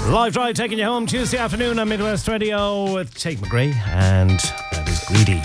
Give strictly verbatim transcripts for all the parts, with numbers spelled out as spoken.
Live Drive taking you home Tuesday afternoon on Midwest Radio with Tate McGray, and that is Greedy.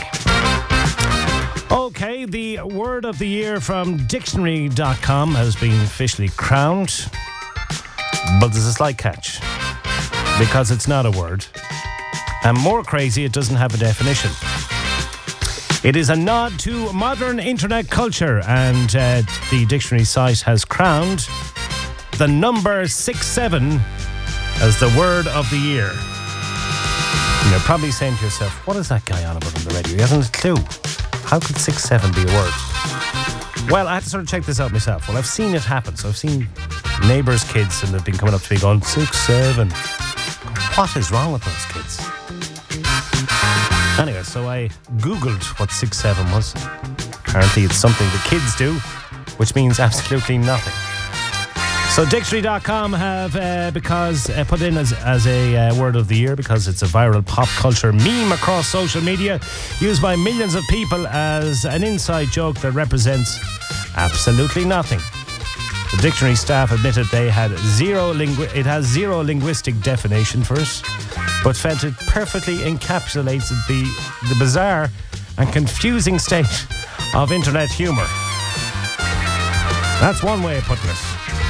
Okay, the word of the year from dictionary dot com has been officially crowned, but there's a slight catch, because it's not a word. And more crazy, it doesn't have a definition. It is a nod to modern internet culture, and uh, the dictionary site has crowned the number six seven as the word of the year. And you're probably saying to yourself, what is that guy on about on the radio? He hasn't a clue. How could six seven be a word? Well, I had to sort of check this out myself. Well, I've seen it happen. So I've seen neighbours' kids, and they've been coming up to me going, six seven. What is wrong with those kids? Anyway, so I Googled what six seven was. Apparently it's something the kids do, which means absolutely nothing. So dictionary dot com have uh, because uh, put in as, as a uh, word of the year because it's a viral pop culture meme across social media used by millions of people as an inside joke that represents absolutely nothing. The dictionary staff admitted they had zero lingu- it has zero linguistic definition for it, but felt it perfectly encapsulates the, the bizarre and confusing state of internet humour. That's one way of putting it.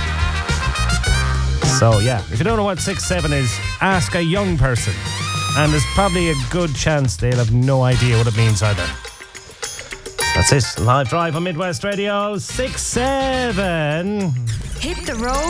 So, yeah, if you don't know what six seven is, ask a young person. And there's probably a good chance they'll have no idea what it means either. That's it. Live Drive on Midwest Radio. six seven. Hit the road.